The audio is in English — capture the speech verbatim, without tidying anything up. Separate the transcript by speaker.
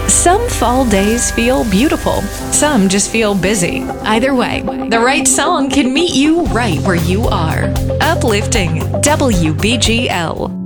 Speaker 1: Some fall days feel beautiful, some just feel busy. Either way, the right song can meet you right where you are. Uplifting W B G L.